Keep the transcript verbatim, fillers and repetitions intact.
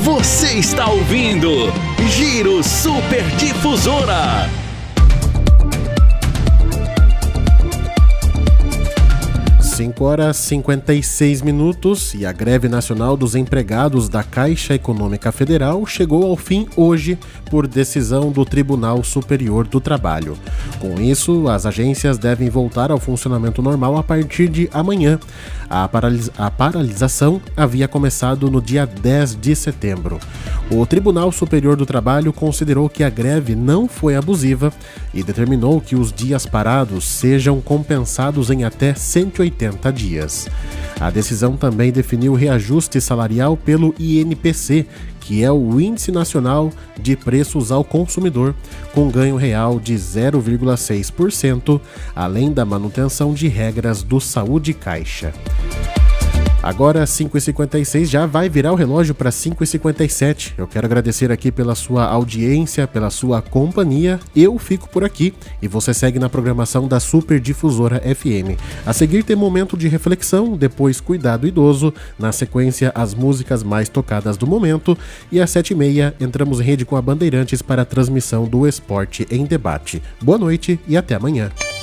Você está ouvindo Giro Super Difusora. cinco horas e cinquenta e seis minutos e a greve nacional dos empregados da Caixa Econômica Federal chegou ao fim hoje por decisão do Tribunal Superior do Trabalho. Com isso, as agências devem voltar ao funcionamento normal a partir de amanhã. A, paralis- a paralisação havia começado no dia dez de setembro. O Tribunal Superior do Trabalho considerou que a greve não foi abusiva e determinou que os dias parados sejam compensados em até cento e oitenta dias. A decisão também definiu o reajuste salarial pelo I N P C, que é o Índice Nacional de Preços ao Consumidor, com ganho real de zero vírgula seis por cento, além da manutenção de regras do Saúde Caixa. Agora, cinco e cinquenta e seis, já vai virar o relógio para cinco e cinquenta e sete. Eu quero agradecer aqui pela sua audiência, pela sua companhia. Eu fico por aqui e você segue na programação da Super Difusora F M. A seguir tem momento de reflexão, depois Cuidado Idoso, na sequência as músicas mais tocadas do momento e às sete e meia entramos em rede com a Bandeirantes para a transmissão do Esporte em Debate. Boa noite e até amanhã.